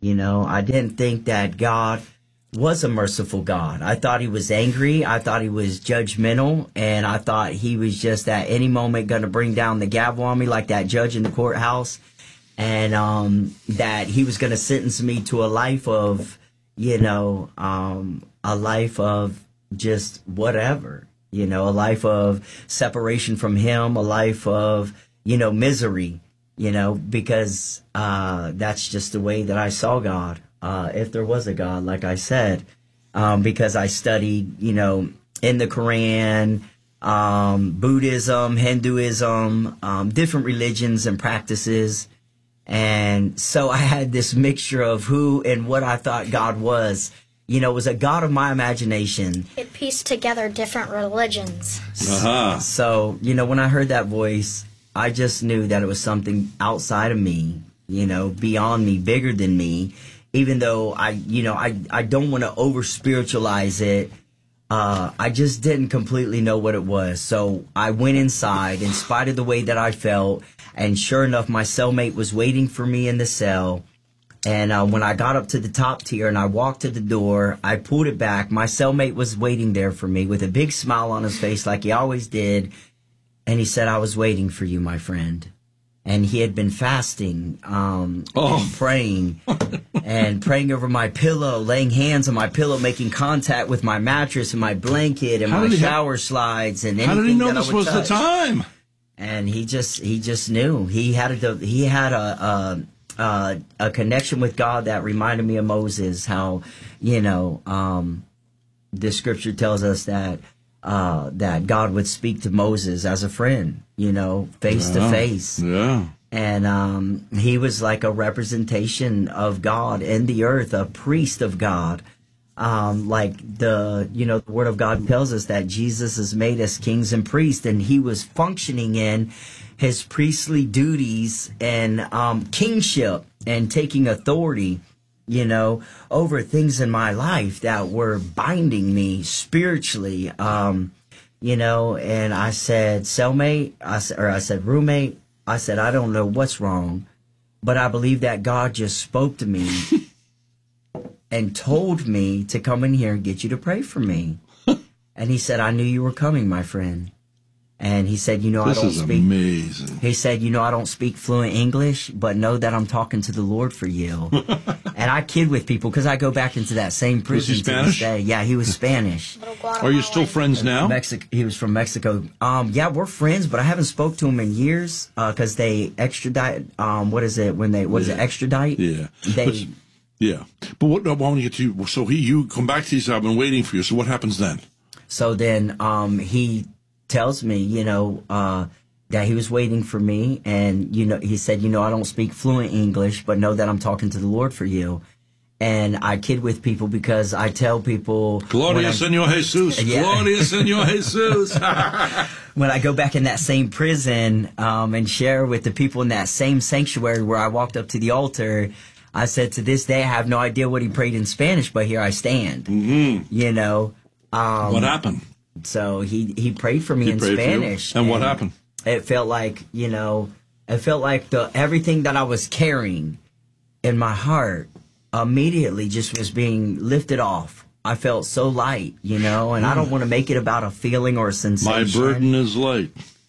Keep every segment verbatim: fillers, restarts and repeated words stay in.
You know, I didn't think that God was a merciful God. I thought he was angry. I thought he was judgmental. And I thought he was just at any moment going to bring down the gavel on me like that judge in the courthouse. And um, that he was going to sentence me to a life of, you know, um, a life of just whatever, you know, a life of separation from him, a life of, you know, misery, you know, because uh, that's just the way that I saw God, uh, if there was a God, like I said, um, because I studied, you know, in the Quran, um, Buddhism, Hinduism, um, different religions and practices. And so I had this mixture of who and what I thought God was. You know, it was a God of my imagination. It pieced together different religions. Uh-huh. So, you know, when I heard that voice, I just knew that it was something outside of me, you know, beyond me, bigger than me. Even though I, you know, I, I don't want to over-spiritualize it. Uh, I just didn't completely know what it was. So I went inside in spite of the way that I felt. And sure enough, my cellmate was waiting for me in the cell. And uh, when I got up to the top tier and I walked to the door, I pulled it back. My cellmate was waiting there for me with a big smile on his face like he always did. And he said, I was waiting for you, my friend. And he had been fasting um, oh. and praying and praying over my pillow, laying hands on my pillow, making contact with my mattress and my blanket and how my shower ha- slides and anything How did he know that this I would was touch. the time? And he just he just knew. He had a he had a, a Uh, a connection with God that reminded me of Moses, how, you know, um, the scripture tells us that uh, that God would speak to Moses as a friend, you know, face yeah. to face. Yeah. And um, he was like a representation of God in the earth, a priest of God. Um, like the, you know, the word of God tells us that Jesus has made us kings and priests, and he was functioning in his priestly duties and um, kingship and taking authority, you know, over things in my life that were binding me spiritually, um, you know. And I said, cellmate, I said, or I said, roommate, I said, I don't know what's wrong, but I believe that God just spoke to me and told me to come in here and get you to pray for me. And he said, I knew you were coming, my friend. And he said, you know, this I don't is speak. amazing. He said, you know, I don't speak fluent English, but know that I'm talking to the Lord for you. And I kid with people because I go back into that same prison. Was he Spanish? To this day. Yeah, he was Spanish. Are you still friends now? Mexico. He was from Mexico. Um, yeah, we're friends, but I haven't spoke to him in years because uh, they extradite. Um, what is it when they? What yeah. is it? Extradite? Yeah. They. But, yeah, but what? I want to get to you. So he, you come back to these. I've been waiting for you. So what happens then? So then, um, he tells me, you know, uh, that he was waiting for me, and you know, he said, you know, I don't speak fluent English, but know that I'm talking to the Lord for you. And I kid with people because I tell people, Gloria Senor Jesus, yeah. Gloria Senor Jesus. When I go back in that same prison um, and share with the people in that same sanctuary where I walked up to the altar, I said, to this day, I have no idea what he prayed in Spanish, but here I stand. Mm-hmm. You know. Um, what happened? So he, he prayed for me he in Spanish. And, and what happened? It felt like, you know, it felt like the everything that I was carrying in my heart immediately just was being lifted off. I felt so light, you know, and I don't want to make it about a feeling or a sensation. My burden is light.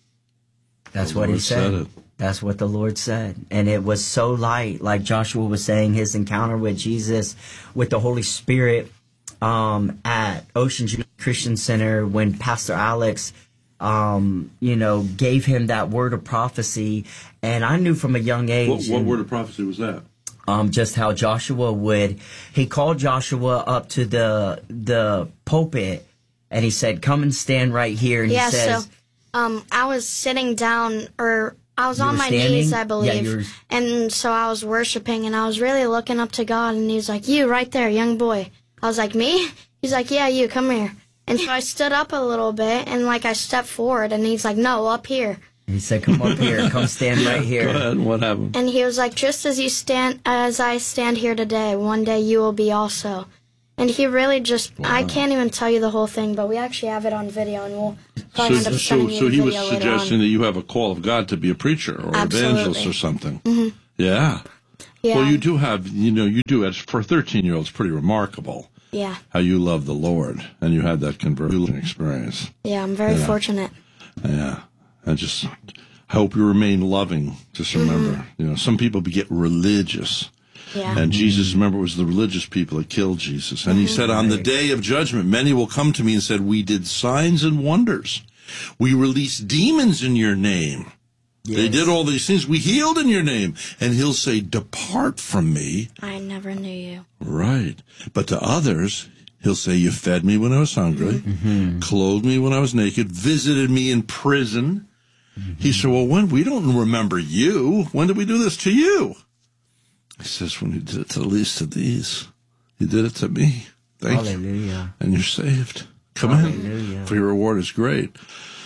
That's the what Lord he said. said it. That's what the Lord said. And it was so light, like Joshua was saying, his encounter with Jesus, with the Holy Spirit um, at Ocean Christian Center when Pastor Alex, um, you know, gave him that word of prophecy. And I knew from a young age. What, what and, word of prophecy was that? Um, just how Joshua would, he called Joshua up to the the pulpit and he said, come and stand right here. And yeah, he says, so um, I was sitting down, or I was You on were my standing? knees, I believe. Yeah, you were- And so I was worshiping, and I was really looking up to God, and he was like, you, right there, young boy. I was like, me? He's like, yeah, you, come here. And so I stood up a little bit, and, like, I stepped forward, and he's like, no, up here. he said, come up here, come stand right Go here. ahead. What happened? And he was like, just as you stand, as I stand here today, one day you will be also. And he really just, Wow. I can't even tell you the whole thing, but we actually have it on video, and we'll probably end So, up so, sending you so the he was video later suggesting on. that you have a call of God to be a preacher or an Absolutely. evangelist or something. Mm-hmm. Yeah. Yeah. Well, you do have, you know, you do, as for a thirteen-year-old, it's pretty remarkable Yeah. how you love the Lord, and you had that conversion experience. Yeah, I'm very Yeah. fortunate. Yeah. I just hope you remain loving. Just remember, Mm-hmm. you know, some people get religious. Yeah. And Jesus, remember, it was the religious people that killed Jesus. And he said, on the day of judgment, many will come to me and said, we did signs and wonders. We released demons in your name. They Yes. did all these things. We healed in your name. And he'll say, depart from me. I never knew you. Right. But to others, he'll say, you fed me when I was hungry, mm-hmm. clothed me when I was naked, visited me in prison. Mm-hmm. He said, well, when we don't remember you. When did we do this to you? He says, when you did it to the least of these, you did it to me. Thank Hallelujah. you. And you're saved. Come Hallelujah. in. For your reward is great.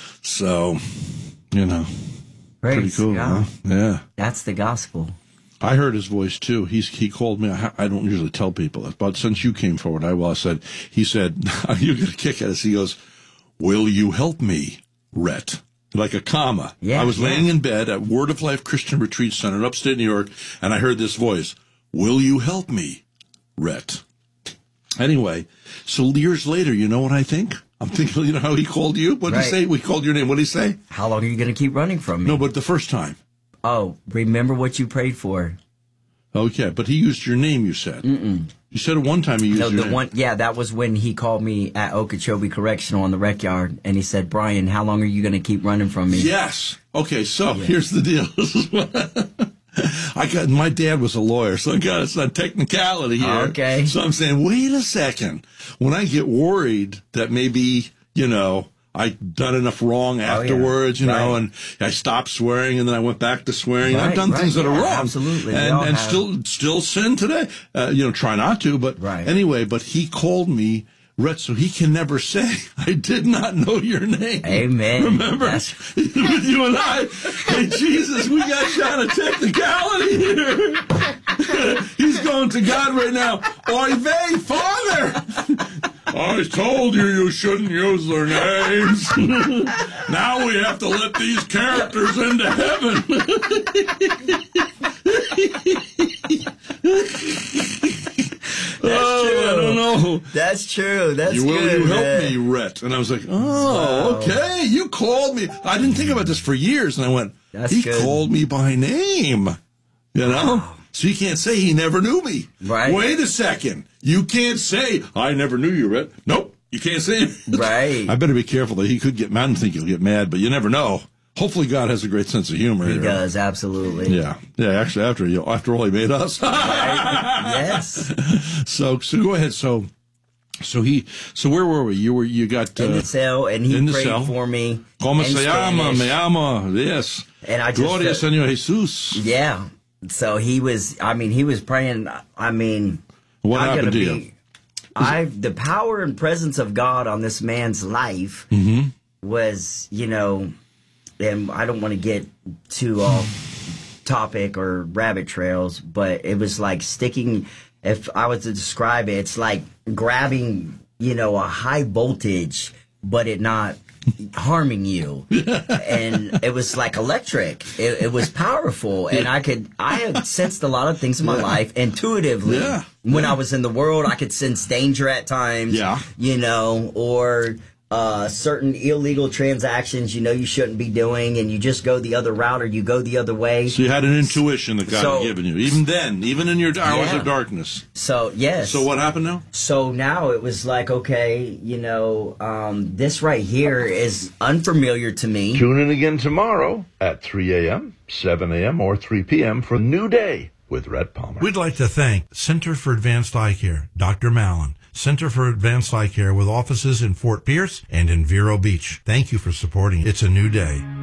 So, you know, Praise pretty cool, God. huh? Yeah. That's the gospel. I heard his voice too. He's, he called me. I, I don't usually tell people that, but since you came forward, I well I said, he said, you're going to kick at us. He goes, will you help me, Rhett? Like a comma. Yeah, I was yeah. laying in bed at Word of Life Christian Retreat Center in upstate New York, and I heard this voice, will you help me, Rhett? Anyway, so years later, you know what I think? I'm thinking, you know how he called you? What did Right. he say? We called your name. What did he say? How long are you going to keep running from me? No, but the first time. Oh, remember what you prayed for. Okay, but he used your name, you said. Mm-mm. You said at one time he used No, your the name. one, yeah, that was when he called me at Okeechobee Correctional on the rec yard, and he said, Brian, how long are you going to keep running from me? Yes. Okay, so here's the deal. This is what I got. My dad was a lawyer, so I got it's a technicality here. Okay. So I'm saying, wait a second. When I get worried that maybe, you know, I done enough wrong afterwards, yeah. you know, Right. and I stopped swearing, and then I went back to swearing. and I've Right, done right, things that are yeah, wrong, absolutely. We and all and have. still still sin today. Uh, you know, try not to, but Right. anyway. But he called me, Rhett, so he can never say I did not know your name. Amen. Remember, That's- with you and I, hey, Jesus, we got shot of technicality here. He's going to God right now. Oy vey, Father! I told you you shouldn't use their names. Now we have to let these characters into heaven. Oh, true. I don't know. That's true. That's You will good, you help man. me, Rhett? And I was like, oh, okay. You called me. I didn't think about this for years, and I went, That's he good. called me by name. You know? So you can't say he never knew me. Right. Wait a second. You can't say, I never knew you, Rhett. Nope. You can't say it. Right. I better be careful that he could get mad. I don't think he'll get mad, but you never know. Hopefully God has a great sense of humor He here. does, absolutely. Yeah. Yeah, actually, after, you after all he made us. Yes. So, so go ahead. So, so he, so where were we? You were, you got, In uh, the cell, and he in the prayed cell. for me. Como in se llama? Spanish. Me amo. Yes. And I just Gloria, felt- Señor Jesus. Yeah. So he was, I mean, he was praying, I mean, What I'm happened gonna to be, you? I, the power and presence of God on this man's life Mm-hmm. was, you know, and I don't want to get too off topic or rabbit trails, but it was like sticking, if I was to describe it, it's like grabbing, you know, a high voltage, but it not harming you. And it was like electric. It, it was powerful. And I could, I had sensed a lot of things in my Yeah. life intuitively. Yeah. When Yeah. I was in the world, I could sense danger at times. Yeah. You know, or uh, certain illegal transactions you know you shouldn't be doing, and you just go the other route or you go the other way. So you had an intuition that God So- had given you, even then, even in your hours Yeah. of darkness. So, yes. So what happened now? So now it was like, okay, you know, um, this right here is unfamiliar to me. Tune in again tomorrow at three a.m., seven a.m., or three p.m. for New Day with Rhett Palmer. We'd like to thank Center for Advanced Eye Care, Doctor Mallon, Center for Advanced Eye Care with offices in Fort Pierce and in Vero Beach. Thank you for supporting It's a New Day.